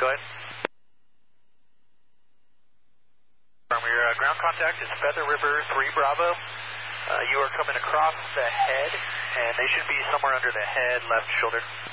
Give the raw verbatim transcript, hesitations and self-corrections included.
go ahead. From your uh, ground contact is Feather River three Bravo. Uh, you are coming across the head, and they should be somewhere under the head, left shoulder.